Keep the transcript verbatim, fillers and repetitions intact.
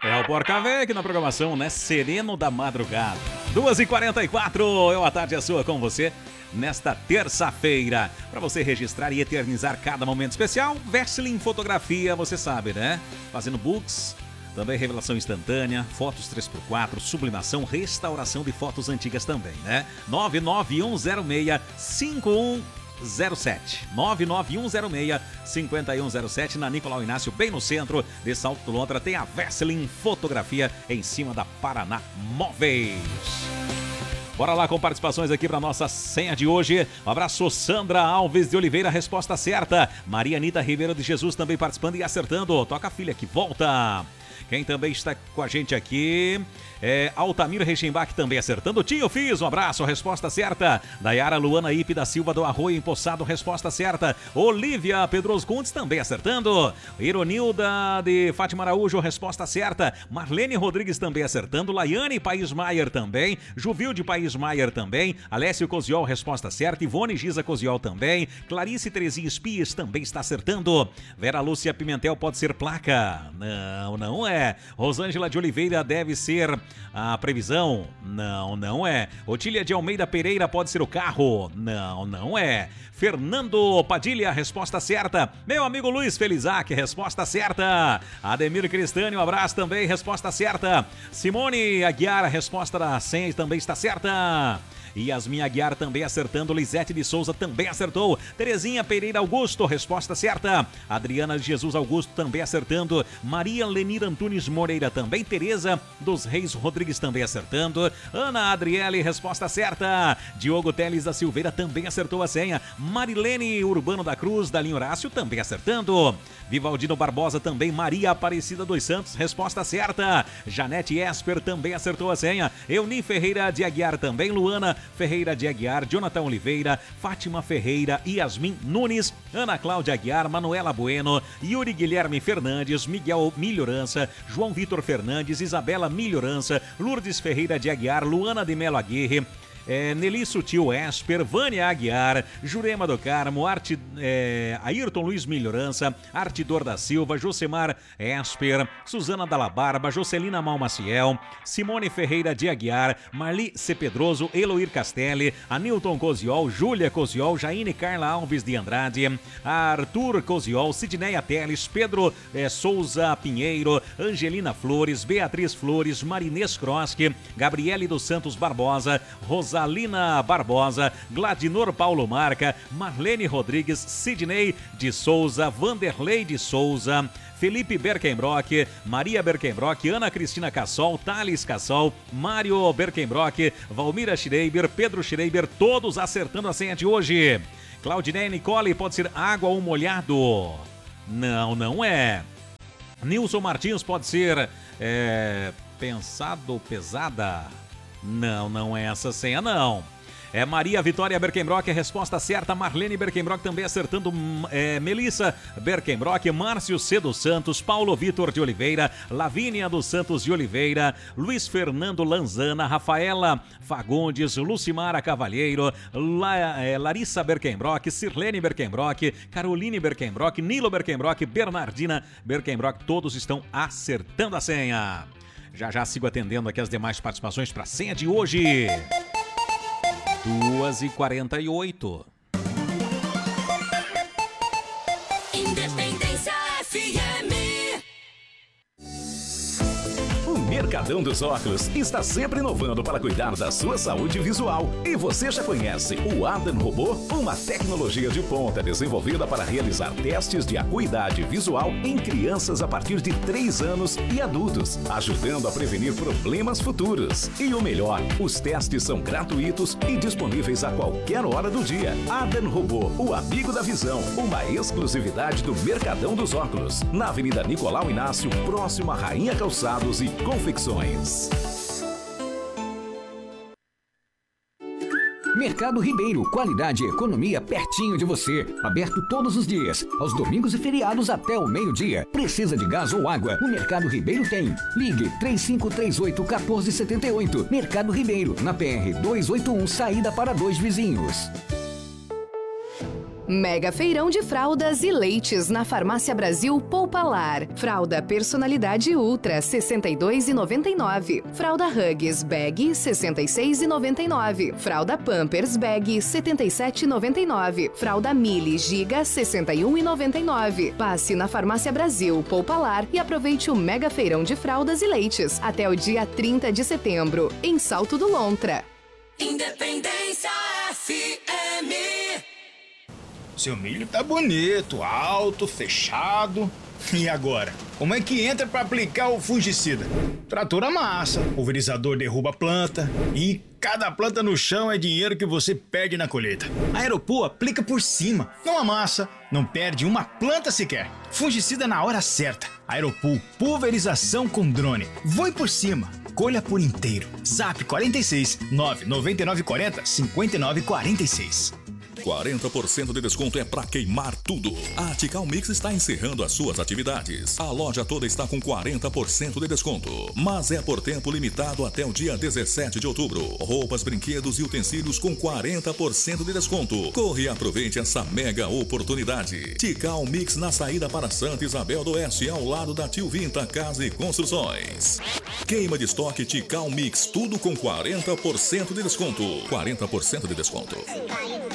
É o Porca Véia aqui na programação, né? Sereno da madrugada. duas e quarenta e quatro, eu, a tarde é sua com você. Nesta terça-feira, para você registrar e eternizar cada momento especial, Veselin Fotografia, você sabe, né? Fazendo books, também revelação instantânea, fotos três por quatro, sublimação, restauração de fotos antigas também, né? nove nove um zero seis cinco um zero sete nove nove um zero seis cinco um zero sete na Nicolau Inácio, bem no centro de Salto do Lontra, tem a Veselin Fotografia em cima da Paraná Móveis. Bora lá com participações aqui para nossa senha de hoje. Um abraço, Sandra Alves de Oliveira, resposta certa. Maria Anita Ribeiro de Jesus também participando e acertando. Toca a filha que volta. Quem também está com a gente aqui é Altamiro Reichenbach também acertando. Tio Fiz, um abraço, resposta certa. Dayara Luana Ipe da Silva do Arroio Empoçado, resposta certa. Olivia Pedroso Kundes também acertando. Ironilda de Fátima Araújo, resposta certa. Marlene Rodrigues também acertando. Laiane País Maier também. Juvil de País Maier também. Alessio Coziol, resposta certa. Ivone Giza Coziol também. Clarice Terezinha Espias também está acertando. Vera Lúcia Pimentel pode ser placa. Não, não é. Rosângela de Oliveira deve ser a previsão. Não, não é. Otília de Almeida Pereira pode ser o carro. Não, não é. Fernando Padilha, resposta certa. Meu amigo Luiz Felizac, resposta certa. Ademir Cristani, um abraço também, resposta certa. Simone Aguiar, resposta da senha também está certa. Yasmin Aguiar também acertando. Lisete de Souza também acertou. Terezinha Pereira Augusto, resposta certa. Adriana de Jesus Augusto também acertando. Maria Lenir Antunes Moreira também. Tereza dos Reis Rodrigues também acertando. Ana Adriele, resposta certa. Diogo Teles da Silveira também acertou a senha. Marilene Urbano da Cruz, Dalinho Horácio também acertando. Vivaldino Barbosa também. Maria Aparecida dos Santos, resposta certa. Janete Esper também acertou a senha. Euni Ferreira de Aguiar também. Luana Ferreira de Aguiar, Jonathan Oliveira, Fátima Ferreira, Yasmin Nunes, Ana Cláudia Aguiar, Manuela Bueno, Yuri Guilherme Fernandes, Miguel Melhorança, João Vitor Fernandes, Isabela Melhorança, Lourdes Ferreira de Aguiar, Luana de Melo Aguirre, É, Nelly Sutil Esper, Vânia Aguiar, Jurema do Carmo, Arte, é, Ayrton Luiz Melhorança, Artidor da Silva, Josemar Esper, Suzana Dalla Barba, Jocelina Malmaciel, Simone Ferreira de Aguiar, Marli C. Pedroso, Eloir Castelli, Anilton Coziol, Júlia Coziol, Jaine Carla Alves de Andrade, Arthur Coziol, Sidneia Teles, Pedro é, Souza Pinheiro, Angelina Flores, Beatriz Flores, Marinês Kroski, Gabriele dos Santos Barbosa, Rosa Rosalina Barbosa, Gladinor Paulo Marca, Marlene Rodrigues, Sidney de Souza, Vanderlei de Souza, Felipe Berkenbrock, Maria Berkenbrock, Ana Cristina Cassol, Thales Cassol, Mário Berkenbrock, Valmira Schreiber, Pedro Schreiber, todos acertando a senha de hoje. Claudineia Nicole, pode ser água ou molhado? Não, não é. Nilson Martins, pode ser é, pensado ou pesada? Não, não é essa senha, não. É Maria Vitória Berkenbrock, resposta certa. Marlene Berkenbrock também acertando. É, Melissa Berkenbrock, Márcio C. dos Santos, Paulo Vitor de Oliveira, Lavínia dos Santos de Oliveira, Luiz Fernando Lanzana, Rafaela Fagundes, Lucimara Cavalheiro, La, é, Larissa Berkenbrock, Sirlene Berkenbrock, Caroline Berkenbrock, Nilo Berkenbrock, Bernardina Berkenbrock, todos estão acertando a senha. Já já sigo atendendo aqui as demais participações para a senha de hoje. duas e quarenta e oito. Independência F M. O Mercadão dos Óculos está sempre inovando para cuidar da sua saúde visual. E você já conhece o Adam Robô? Uma tecnologia de ponta desenvolvida para realizar testes de acuidade visual em crianças a partir de três anos e adultos, ajudando a prevenir problemas futuros. E o melhor, os testes são gratuitos e disponíveis a qualquer hora do dia. Adam Robô, o amigo da visão, uma exclusividade do Mercadão dos Óculos, na Avenida Nicolau Inácio, próximo a Rainha Calçados e Confecções. Mercado Ribeiro, qualidade e economia pertinho de você. Aberto todos os dias, aos domingos e feriados até o meio-dia. Precisa de gás ou água? O Mercado Ribeiro tem. Ligue três cinco três oito, um quatro sete oito. Mercado Ribeiro, na P R duzentos e oitenta e um, saída para Dois Vizinhos. Mega feirão de fraldas e leites na Farmácia Brasil Poupalar. Fralda Personalidade Ultra, sessenta e dois reais e noventa e nove centavos. Fralda Huggies Bag, sessenta e seis reais e noventa e nove centavos. Fralda Pampers Bag, setenta e sete reais e noventa e nove centavos. Fralda Mili Giga, sessenta e um reais e noventa e nove centavos. Passe na Farmácia Brasil Poupalar e aproveite o mega feirão de fraldas e leites até o dia trinta de setembro, em Salto do Lontra. Independência F M. Seu milho tá bonito, alto, fechado. E agora? Como é que entra para aplicar o fungicida? Trator amassa, pulverizador derruba a planta e cada planta no chão é dinheiro que você perde na colheita. A Aeropool aplica por cima, não amassa, não perde uma planta sequer. Fungicida na hora certa. Aeropool, pulverização com drone. Voe por cima, colha por inteiro. Zap quarenta e seis, nove nove nove quatro zero, cinco nove quatro seis. quarenta por cento de desconto é pra queimar tudo. A Tical Mix está encerrando as suas atividades. A loja toda está com quarenta por cento de desconto, mas é por tempo limitado até o dia dezessete de outubro. Roupas, brinquedos e utensílios com quarenta por cento de desconto. Corre e aproveite essa mega oportunidade. Tical Mix na saída para Santa Isabel do Oeste, ao lado da Tio Vinta Casa e Construções. Queima de estoque Tical Mix, tudo com quarenta por cento de desconto. quarenta por cento de desconto.